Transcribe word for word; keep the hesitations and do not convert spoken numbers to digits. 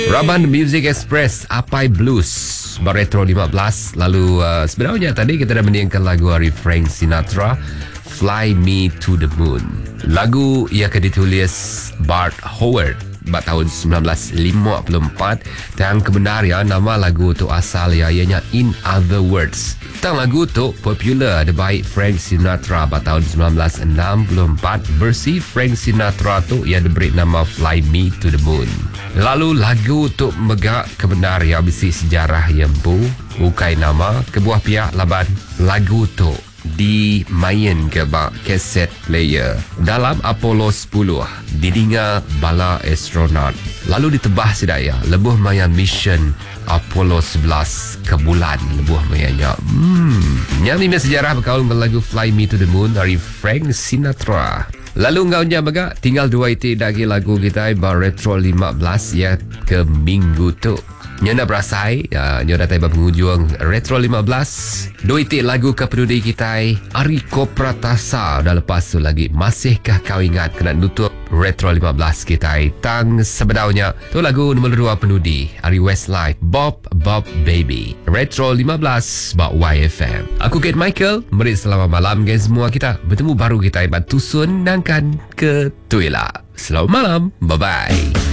Raban Music Express Apai Blues Retro lima belas. Lalu uh, sebenarnya tadi kita dah mendengarkan lagu dari Frank Sinatra, Fly Me to the Moon. Lagu ia akan ditulis Bart Howard pada tahun sembilan belas lima puluh empat dan kebenaran nama lagu tu asal ia ianya In Other Words. Tang lagu tu popular dibaik Frank Sinatra pada tahun sembilan belas enam puluh empat. Versi Frank Sinatra tu ia diberi nama Fly Me to the Moon. Lalu lagu tu megak kebenaran bisi sejarah yang bu ukai nama kebuah pihak laban lagu tu dimain ke bak kaset player dalam Apollo sepuluh didinga bala astronaut lalu ditebah sedaya lebuh maya mission Apollo sebelas ke bulan lebuh mayanya hmm nyami sejarah berkaul dengan lagu Fly Me to the Moon dari Frank Sinatra. Lalu ngau nya baga tinggal dua iti lagi lagu kita bar Retro lima belas ya ke minggu tu. Nyonya berasai, uh, nyonya datang penghujung Retro lima belas. Dua iti lagu ke pendudi kita Ariko Pratasa. Dah lepas tu lagi masihkah kau ingat kena nutup Retro lima belas kita tang sebenarnya tu lagu nombor dua pendudi Ari Westlife Bob Bob Baby Retro lima belas bak Y F M. Aku Kate Michael, mari selamat malam guys semua kita. Bertemu baru kita ibat tusun nangkan ke Tuila. Selamat malam. Bye bye.